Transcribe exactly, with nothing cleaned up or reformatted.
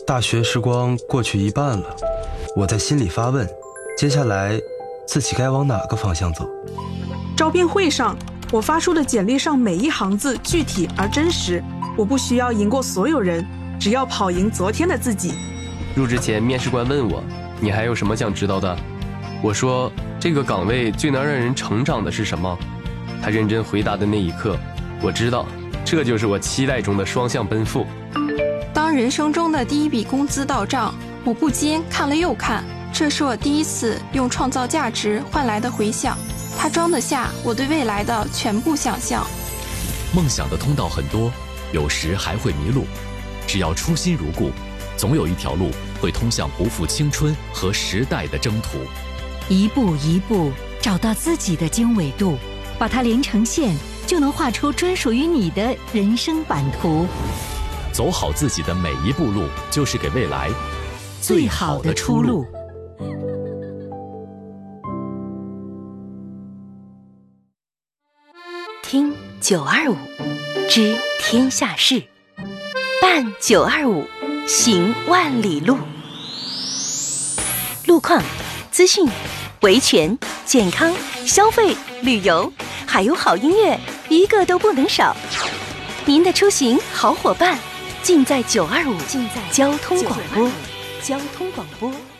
大学时光过去一半了，我在心里发问，接下来自己该往哪个方向走？ 招聘会上，我发出的简历上每一行字具体而真实，我不需要赢过所有人，只要跑赢昨天的自己。 入职前，面试官问我，你还有什么想知道的？我说，这个岗位最能让人成长的是什么？他认真回答的那一刻，我知道，这就是我期待中的双向奔赴。 当人生中的第一笔工资到账，我不禁看了又看，这是我第一次用创造价值换来的回响，它装得下我对未来的全部想象。 梦想的通道很多，有时还会迷路，只要初心如故，总有一条路会通向不负青春和时代的征途。 一步一步找到自己的经纬度，把它连成线，就能画出专属于你的人生版图。 走好自己的每一步路，就是给未来最好的出路。 听九二五，知天下事，办九二五，行万里路。路况、资讯、维权、健康、消费、旅游，还有好音乐，一个都不能少。您的出行好伙伴，尽在九二五，尽在交通广播，交通广播。